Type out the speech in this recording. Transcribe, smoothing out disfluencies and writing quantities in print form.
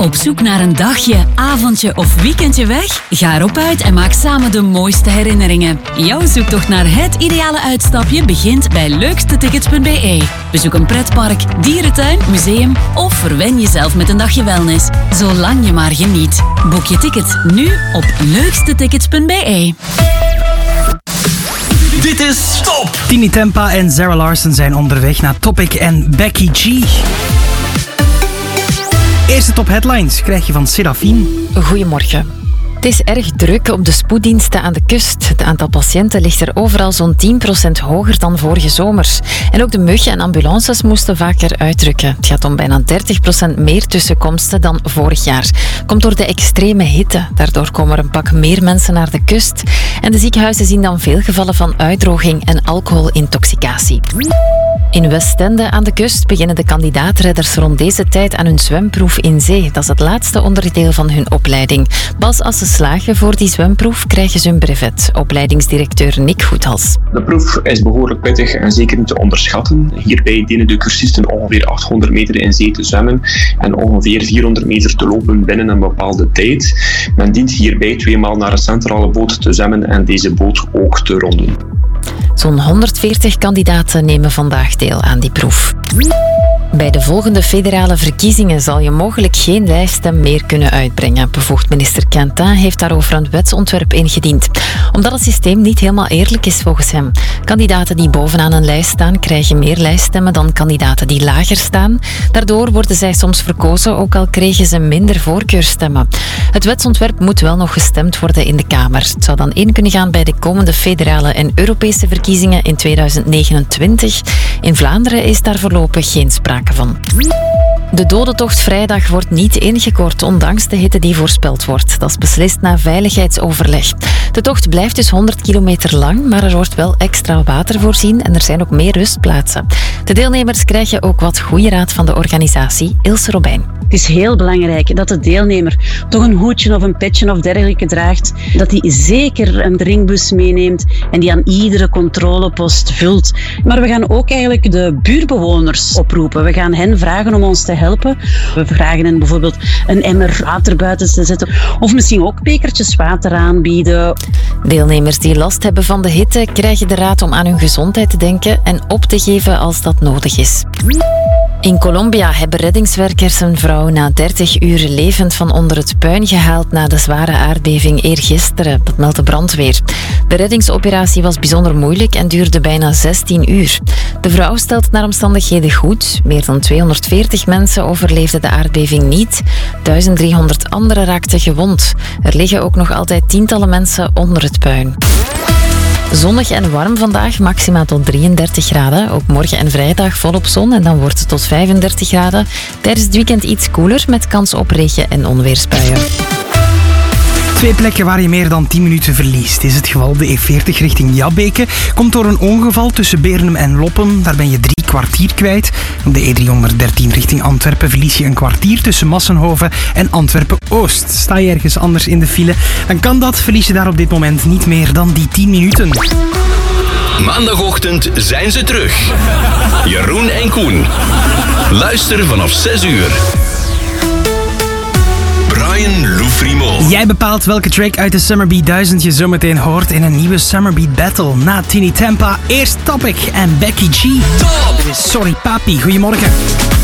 Op zoek naar een dagje, avondje of weekendje weg? Ga erop uit en maak samen de mooiste herinneringen. Jouw zoektocht naar het ideale uitstapje begint bij leukstetickets.be. Bezoek een pretpark, dierentuin, museum of verwen jezelf met een dagje wellness. Zolang je maar geniet. Boek je ticket nu op leukstetickets.be. Dit is Stop! Tini Tempa en Zara Larsson zijn onderweg naar Topic en Becky G. Eerste top headlines krijg je van Serafine. Goedemorgen. Het is erg druk op de spoeddiensten aan de kust. Het aantal patiënten ligt er overal zo'n 10% hoger dan vorige zomer. En ook de muggen en ambulances moesten vaker uitrukken. Het gaat om bijna 30% meer tussenkomsten dan vorig jaar. Komt door de extreme hitte. Daardoor komen er een pak meer mensen naar de kust. En de ziekenhuizen zien dan veel gevallen van uitdroging en alcoholintoxicatie. In Westende aan de kust beginnen de kandidaatredders rond deze tijd aan hun zwemproef in zee. Dat is het laatste onderdeel van hun opleiding. Pas als ze slagen voor die zwemproef krijgen ze hun brevet. Opleidingsdirecteur Nick Goethals. De proef is behoorlijk pittig en zeker niet te onderschatten. Hierbij dienen de cursisten ongeveer 800 meter in zee te zwemmen en ongeveer 400 meter te lopen binnen een bepaalde tijd. Men dient hierbij 2 maal naar een centrale boot te zwemmen en deze boot ook te ronden. Zo'n 140 kandidaten nemen vandaag deel aan die proef. Bij de volgende federale verkiezingen zal je mogelijk geen lijststem meer kunnen uitbrengen. Bevoegd minister Quentin heeft daarover een wetsontwerp ingediend. Omdat het systeem niet helemaal eerlijk is volgens hem. Kandidaten die bovenaan een lijst staan krijgen meer lijststemmen dan kandidaten die lager staan. Daardoor worden zij soms verkozen, ook al kregen ze minder voorkeurstemmen. Het wetsontwerp moet wel nog gestemd worden in de Kamer. Het zou dan in kunnen gaan bij de komende federale en Europese verkiezingen in 2029. In Vlaanderen is daar voorlopig geen sprake van. De dodentocht vrijdag wordt niet ingekort, ondanks de hitte die voorspeld wordt. Dat is beslist na veiligheidsoverleg. De tocht blijft dus 100 kilometer lang, maar er wordt wel extra water voorzien en er zijn ook meer rustplaatsen. De deelnemers krijgen ook wat goede raad van de organisatie, Ilse Robijn. Het is heel belangrijk dat de deelnemer toch een hoedje of een petje of dergelijke draagt. Dat hij zeker een drinkbus meeneemt en die aan iedere controlepost vult. Maar we gaan ook eigenlijk de buurtbewoners oproepen. We gaan hen vragen om ons te helpen. We vragen hen bijvoorbeeld een emmer water buiten te zetten. Of misschien ook bekertjes water aanbieden. Deelnemers die last hebben van de hitte krijgen de raad om aan hun gezondheid te denken en op te geven als dat nodig is. In Colombia hebben reddingswerkers een vrouw na 30 uur levend van onder het puin gehaald na de zware aardbeving eergisteren. Dat meldt de brandweer. De reddingsoperatie was bijzonder moeilijk en duurde bijna 16 uur. De vrouw stelt naar omstandigheden goed. Meer dan 240 mensen overleefden de aardbeving niet. 1300 anderen raakten gewond. Er liggen ook nog altijd tientallen mensen onder het puin. Zonnig en warm vandaag, maxima tot 33 graden. Ook morgen en vrijdag volop zon en dan wordt het tot 35 graden. Tijdens het weekend iets koeler met kans op regen- en onweersbuien. 2 plekken waar je meer dan 10 minuten verliest. Is het geval de E40 richting Jabbeke. Komt door een ongeval tussen Beernem en Loppen. Daar ben je 3 kwartier kwijt. Op de E313 richting Antwerpen verlies je een kwartier tussen Massenhoven en Antwerpen-Oost. Sta je ergens anders in de file, dan kan dat. Verlies je daar op dit moment niet meer dan die 10 minuten. Maandagochtend zijn ze terug. Jeroen en Koen. Luister vanaf 6 uur. Brian Loufrimo. Jij bepaalt welke track uit de Summer Beat 1000 je zometeen hoort in een nieuwe Summer Beat Battle. Na Tini Tempa, eerst Topic en Becky G. Top! Dit is Sorry Papi, goedemorgen.